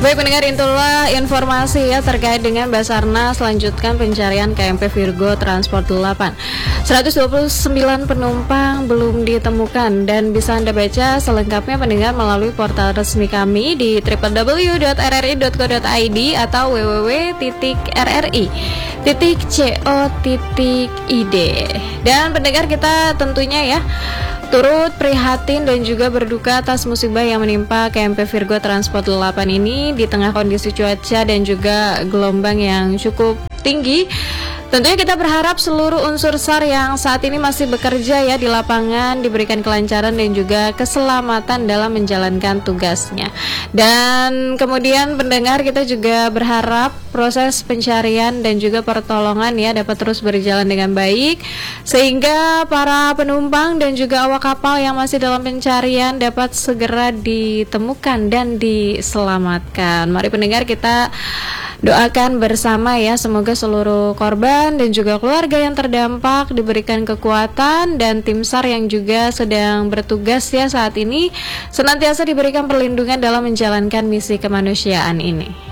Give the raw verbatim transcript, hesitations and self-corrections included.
Baik pendengar, itulah informasi ya terkait dengan Basarnas lanjutkan pencarian K M P Virgo Transport delapan. seratus dua puluh sembilan penumpang belum ditemukan dan bisa Anda baca selengkapnya pendengar melalui portal resmi kami di w w w titik r r i titik co titik i d atau w w w titik r r i titik co titik i d. Dan pendengar, kita tentunya ya turut prihatin dan juga berduka atas musibah yang menimpa K M P Virgo Transport delapan ini di tengah kondisi cuaca dan juga gelombang yang cukup tinggi. Tentunya kita berharap seluruh unsur S A R yang saat ini masih bekerja ya di lapangan diberikan kelancaran dan juga keselamatan dalam menjalankan tugasnya. Dan kemudian pendengar, kita juga berharap proses pencarian dan juga pertolongan ya dapat terus berjalan dengan baik sehingga para penumpang dan juga awak kapal yang masih dalam pencarian dapat segera ditemukan dan diselamatkan. Mari pendengar, kita doakan bersama ya, semoga seluruh korban dan juga keluarga yang terdampak diberikan kekuatan dan tim S A R yang juga sedang bertugas ya saat ini senantiasa diberikan perlindungan dalam menjalankan misi kemanusiaan ini.